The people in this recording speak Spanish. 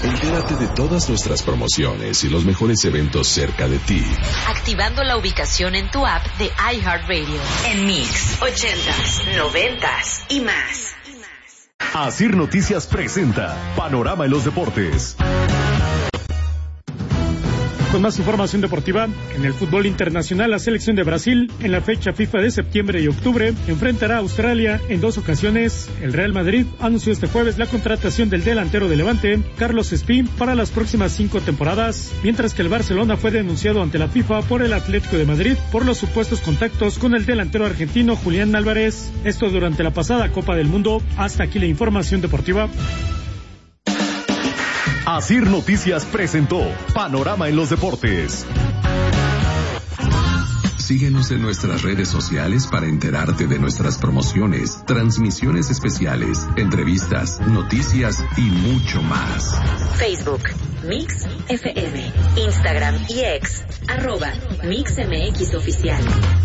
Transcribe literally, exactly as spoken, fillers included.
Entérate de todas nuestras promociones y los mejores eventos cerca de ti. Activando la ubicación en tu app de iHeartRadio. En Mix, ochentas, noventas y más. Asir Noticias presenta Panorama en los Deportes. Con más información deportiva, en el fútbol internacional, la selección de Brasil, en la fecha FIFA de septiembre y octubre, enfrentará a Australia en dos ocasiones. El Real Madrid anunció este jueves la contratación del delantero de Levante, Carlos Espín, para las próximas cinco temporadas, mientras que el Barcelona fue denunciado ante la FIFA por el Atlético de Madrid por los supuestos contactos con el delantero argentino Julián Álvarez. Esto durante la pasada Copa del Mundo. Hasta aquí la información deportiva. Asir Noticias presentó Panorama en los Deportes. Síguenos en nuestras redes sociales para enterarte de nuestras promociones, transmisiones especiales, entrevistas, noticias y mucho más. Facebook, Mix F M, Instagram y X, arroba Mix M X Oficial.